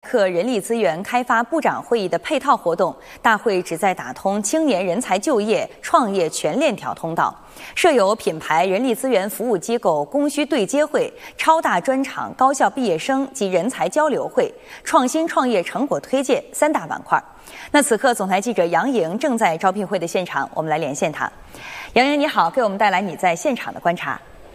克人力资源开发部长会议的配套活动，大会旨在打通青年人才就业、创业全链条通道，设有品牌人力资源服务机构供需对接会、超大专场高校毕业生及人才交流会、创新创业成果推荐3大板块。那此刻，总台记者杨莹正在招聘会的现场，我们来连线她。杨莹你好，给我们带来你在现场的观察。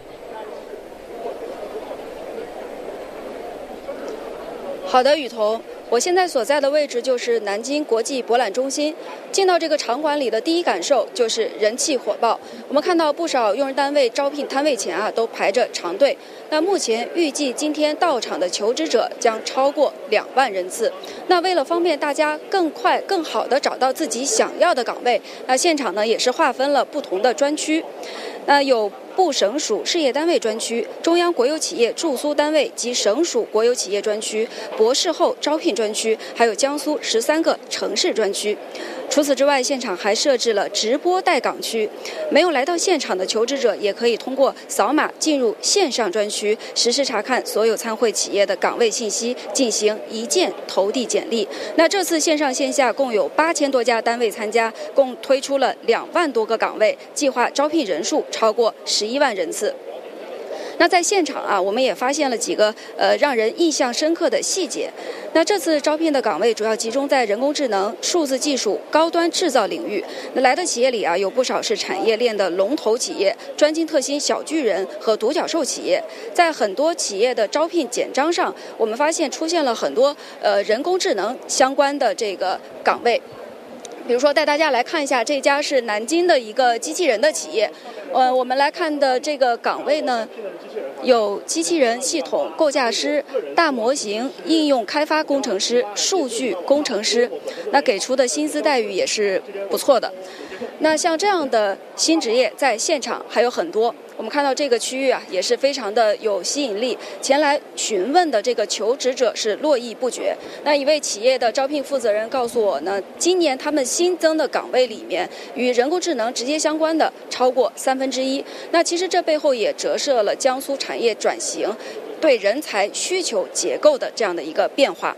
好的，雨桐，我现在所在的位置就是南京国际博览中心。进到这个场馆里的第一感受就是人气火爆。我们看到不少用人单位招聘摊位前都排着长队。那目前预计今天到场的求职者将超过2万人次。那为了方便大家更快、更好地找到自己想要的岗位，那现场呢也是划分了不同的专区。那有部省属事业单位专区、中央国有企业住宿单位及省属国有企业专区、博士后招聘专区，还有江苏13个城市专区。除此之外，现场还设置了直播待岗区，没有来到现场的求职者也可以通过扫码进入线上专区，实时查看所有参会企业的岗位信息，进行一键投递简历。那这次线上线下共有8000多家单位参加，共推出了2万多个岗位，计划招聘人数超过11万人次。那在现场我们也发现了几个让人印象深刻的细节。那这次招聘的岗位主要集中在人工智能、数字技术、高端制造领域。那来的企业里有不少是产业链的龙头企业、专精特新小巨人和独角兽企业。在很多企业的招聘简章上，我们发现出现了很多人工智能相关的这个岗位。比如说带大家来看一下，这家是南京的一个机器人的企业。我们来看的这个岗位呢，有机器人系统构架师、大模型应用开发工程师、数据工程师。那给出的薪资待遇也是不错的。那像这样的新职业在现场还有很多。我们看到这个区域也是非常的有吸引力，前来询问的这个求职者是络绎不绝。那一位企业的招聘负责人告诉我呢，今年他们新增的岗位里面，与人工智能直接相关的超过1/3。那其实这背后也折射了江苏产业转型对人才需求结构的这样的一个变化。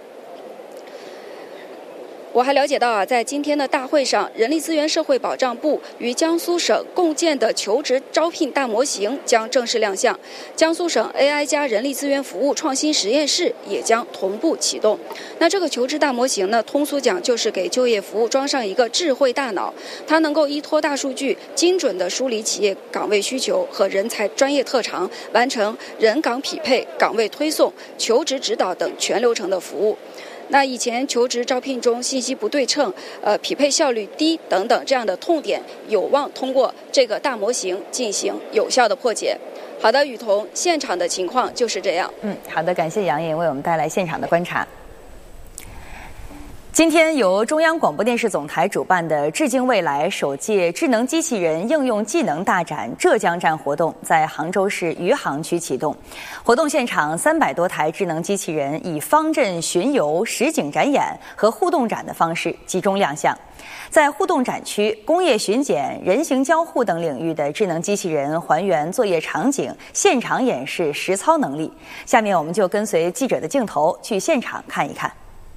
我还了解到在今天的大会上，人力资源社会保障部与江苏省共建的求职招聘大模型将正式亮相，江苏省 AI 加人力资源服务创新实验室也将同步启动。那这个求职大模型呢，通俗讲就是给就业服务装上一个智慧大脑，它能够依托大数据，精准地梳理企业岗位需求和人才专业特长，完成人岗匹配、岗位推送、求职指导等全流程的服务。那以前求职招聘中信息不对称、匹配效率低等等这样的痛点，有望通过这个大模型进行有效的破解。好的，雨桐，现场的情况就是这样。 好的，感谢杨莹为我们带来现场的观察。今天由中央广播电视总台主办的致敬未来首届智能机器人应用技能大展浙江站活动在杭州市余杭区启动。活动现场300多台智能机器人以方阵巡游、实景展演和互动展的方式集中亮相。在互动展区，工业巡检、人行交互等领域的智能机器人还原作业场景，现场演示实操能力。下面我们就跟随记者的镜头去现场看一看。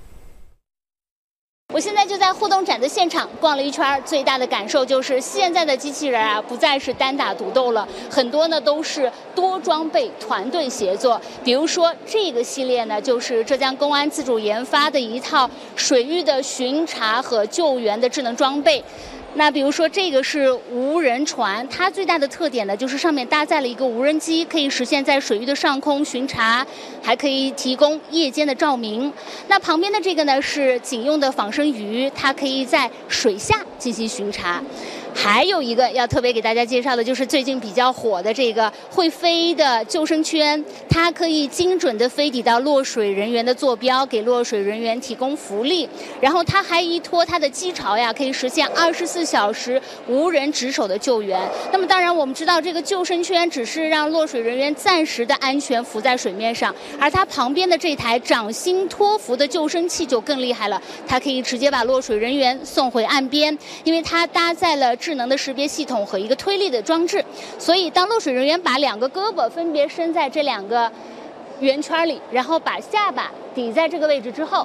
我现在就在互动展的现场逛了一圈，最大的感受就是现在的机器人不再是单打独斗了，很多呢都是多装备团队协作。比如说这个系列呢，就是浙江公安自主研发的一套水域的巡查和救援的智能装备。那比如说这个是无人船，它最大的特点呢就是上面搭载了一个无人机，可以实现在水域的上空巡查，还可以提供夜间的照明。那旁边的这个呢是警用的仿生鱼，它可以在水下进行巡查。还有一个要特别给大家介绍的，就是最近比较火的这个会飞的救生圈，它可以精准的飞抵到落水人员的坐标，给落水人员提供福利。然后它还依托它的机巢可以实现24小时无人值守的救援。那么当然我们知道，这个救生圈只是让落水人员暂时的安全浮在水面上，而它旁边的这台掌心托浮的救生器就更厉害了，它可以直接把落水人员送回岸边，因为它搭载了智能的识别系统和一个推力的装置，所以当落水人员把2个胳膊分别伸在这2个圆圈里，然后把下巴抵在这个位置之后，